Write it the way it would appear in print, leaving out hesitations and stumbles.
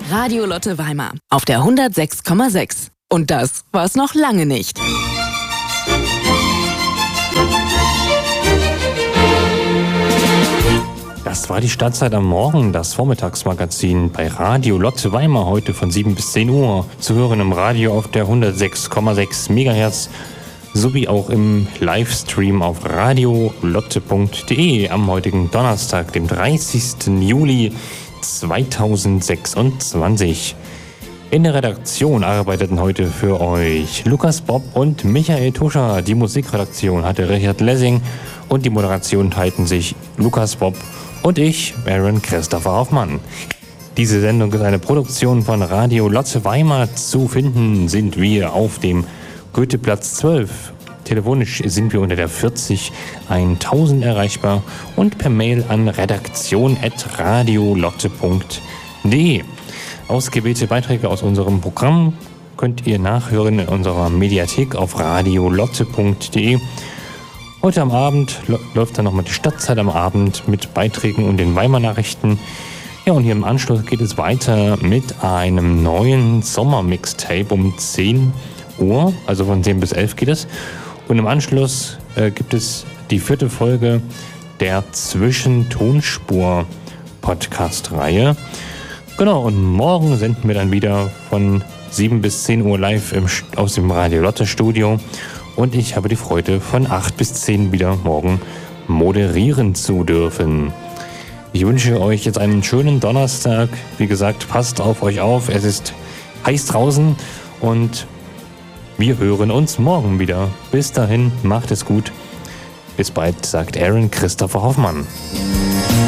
Radio Lotte Weimar auf der 106,6. Und das war's noch lange nicht. Das war die Stadtzeit am Morgen, das Vormittagsmagazin bei Radio Lotte Weimar heute von 7 bis 10 Uhr. Zu hören im Radio auf der 106,6 MHz sowie auch im Livestream auf radiolotte.de am heutigen Donnerstag, dem 30. Juli 2026. In der Redaktion arbeiteten heute für euch Lukas Bob und Michael Tuscher. Die Musikredaktion hatte Richard Lessing und die Moderation teilten sich Lukas Bob und ich, Aaron Christopher Hoffmann. Diese Sendung ist eine Produktion von Radio Lotte Weimar. Zu finden sind wir auf dem Goetheplatz 12. Telefonisch sind wir unter der 40 1000 erreichbar und per Mail an redaktion@radiolotte.de. Ausgewählte Beiträge aus unserem Programm könnt ihr nachhören in unserer Mediathek auf radiolotte.de. Heute am Abend läuft dann nochmal die Stadtzeit am Abend mit Beiträgen und den Weimar-Nachrichten. Ja, und hier im Anschluss geht es weiter mit einem neuen Sommer-Mixtape um 10 Uhr, also von 10 bis 11 geht es. Und im Anschluss gibt es die 4. Folge der Zwischentonspur-Podcast-Reihe. Genau, und morgen senden wir dann wieder von 7 bis 10 Uhr live aus dem Radio Lotte Studio. Und ich habe die Freude, von 8 bis 10 wieder morgen moderieren zu dürfen. Ich wünsche euch jetzt einen schönen Donnerstag. Wie gesagt, passt auf euch auf. Es ist heiß draußen und wir hören uns morgen wieder. Bis dahin, macht es gut. Bis bald, sagt Aaron Christopher Hoffmann.